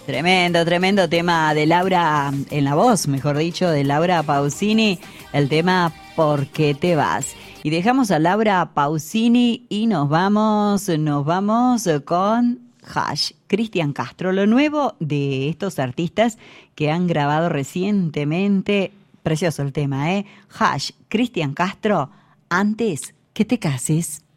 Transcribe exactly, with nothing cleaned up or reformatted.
Tremendo, tremendo tema de Laura, en la voz, mejor dicho, de Laura Pausini, el tema ¿Por qué te vas? Y dejamos a Laura Pausini y nos vamos, nos vamos con Hash, Cristian Castro, lo nuevo de estos artistas que han grabado recientemente, precioso el tema, ¿eh? Hash, Cristian Castro, antes que te cases.